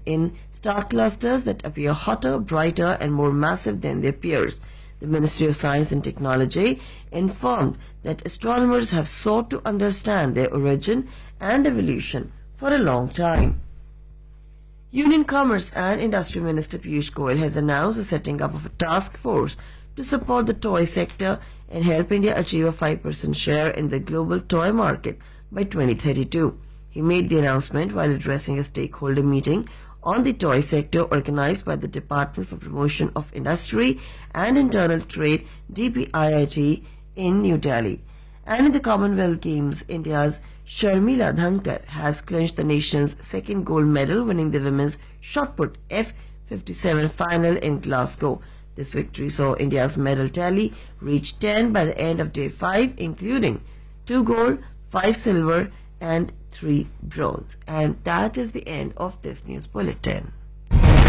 in star clusters that appear hotter, brighter, and more massive than their peers. The Ministry of Science and Technology informed that astronomers have sought to understand their origin and evolution for a long time. Union Commerce and Industry Minister Piyush Goyal has announced the setting up of a task force to support the toy sector and help India achieve a 5% share in the global toy market by 2032. He made the announcement while addressing a stakeholder meeting on the toy sector organized by the Department for Promotion of Industry and Internal Trade DPIIT in New Delhi. And in the Commonwealth Games, India's Sharmila Dhankar has clinched the nation's second gold medal, winning the women's shot put F57 final in Glasgow. This victory saw India's medal tally reach 10 by the end of day 5, including 2 gold, 5 silver and 3 bronze. And that is the end of this news bulletin.